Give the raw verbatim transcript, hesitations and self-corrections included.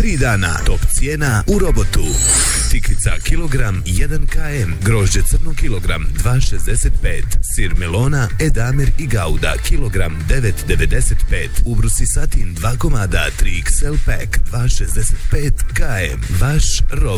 Tri dana top cijena u Robotu. Tikvica kilogram jedan kilogram, grožđe crno kilogram dva šezdeset pet, sir melona, edamir i gauda kilogram devet devedeset pet, ubrusi satin dva komada tri iks el pack dva šezdeset pet kilogram. Vaš Robot.